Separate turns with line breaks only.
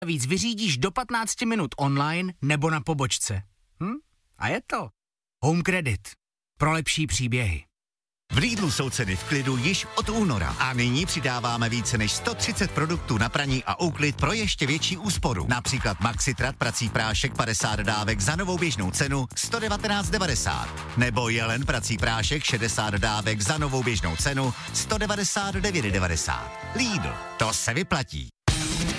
Víc vyřídíš do 15 minut online nebo na pobočce. A je to Home Credit. Pro lepší příběhy.
V Lidlu jsou ceny v klidu již od února a nyní přidáváme více než 130 produktů na praní a úklid pro ještě větší úsporu. Například Maxitrat prací prášek 50 dávek za novou běžnou cenu 119,90. Nebo Jelen prací prášek 60 dávek za novou běžnou cenu 199,90. Lidl, to se vyplatí.